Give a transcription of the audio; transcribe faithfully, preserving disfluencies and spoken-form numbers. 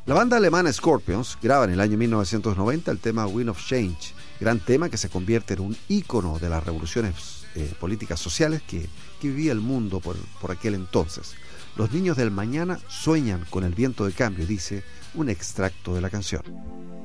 La banda alemana Scorpions graba en el año mil novecientos noventa el tema Wind of Change, gran tema que se convierte en un ícono de las revoluciones eh, políticas sociales que, que vivía el mundo por, por aquel entonces. Los niños del mañana sueñan con el viento de cambio, dice un extracto de la canción.